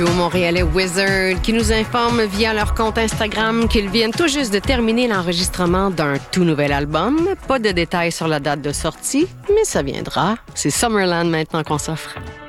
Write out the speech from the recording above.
Au Montréalais Wizard qui nous informe via leur compte Instagram qu'ils viennent tout juste de terminer l'enregistrement d'un tout nouvel album. Pas de détails sur la date de sortie, mais ça viendra. C'est Summerland maintenant qu'on s'offre.